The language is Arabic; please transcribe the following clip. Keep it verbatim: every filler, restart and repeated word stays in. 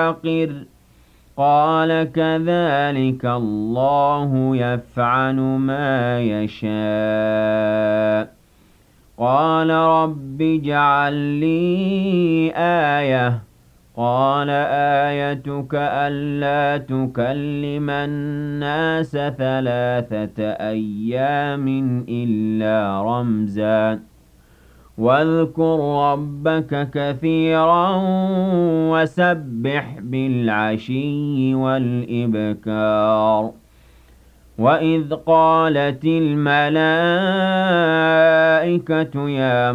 عَقِرَ قَالَ كَذَٰلِكَ اللَّهُ يَفْعَلُ مَا يَشَاءُ قَالَ رَبِّ اجْعَل لِّي آيَةً قَالَ آيَتُكَ أَلَّا تُكَلِّمَ النَّاسَ ثَلَاثَةَ أَيَّامٍ إِلَّا رَمْزًا وَاذْكُر رَّبَّكَ كَثِيرًا وَسَبِّحْ بِالْعَشِيِّ وَالْإِبْكَارِ وَإِذْ قَالَتِ الْمَلَائِكَةُ يَا